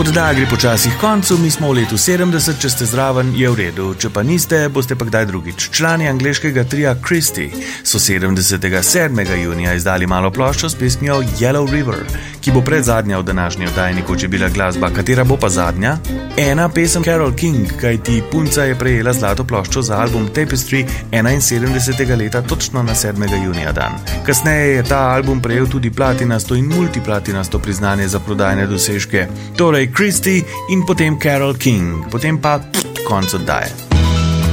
Oddaja gre počasi k koncu, mi smo v letu 70, če ste zraven, je v redu, če pa niste, boste pa kdaj drugič. Člani angleškega tria Christie so 7. junija izdali malo ploščo s pesmijo Yellow River, ki bo predzadnja v današnji oddaji Nekoč je bila glasba. Katera bo pa zadnja? Ena pesem Carole King, kajti punca je prejela zlato ploščo za album Tapestry 71. leta točno na 7. junija dan. Kasneje je ta album prejel tudi platinasto in multiplatinasto priznanje za prodajne dosežke. Torej Christie in potem Carole King, potem pa konec oddaje.